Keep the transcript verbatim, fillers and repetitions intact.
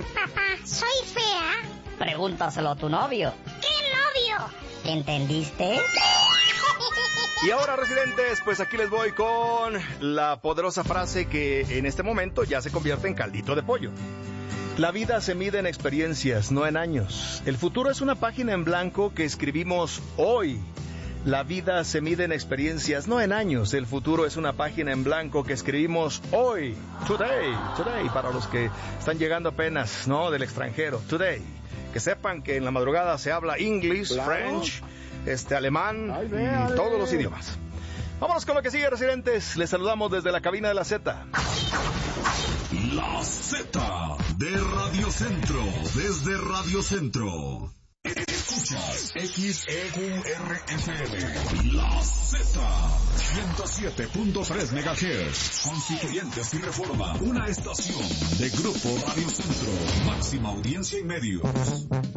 Papá, ¿soy fea? Pregúntaselo a tu novio. ¿Qué novio? ¿Entendiste? Y ahora, residentes, pues aquí les voy con la poderosa frase que en este momento ya se convierte en caldito de pollo. La vida se mide en experiencias, no en años. El futuro es una página en blanco que escribimos hoy. La vida se mide en experiencias, no en años. El futuro es una página en blanco que escribimos hoy. Today, today, para los que están llegando apenas, ¿no? Del extranjero. Today. Que sepan que en la madrugada se habla English, claro. French, este, alemán Ay, ve, y ve. todos los idiomas. Vámonos con lo que sigue, residentes. Les saludamos desde la cabina de la Z. La Z de Radio Centro, desde Radio Centro. Escuchas X E U R F M. La Z, ciento siete punto tres megahertz. Constituyentes y Reforma, una estación de Grupo Radio Centro. Máxima audiencia y medios.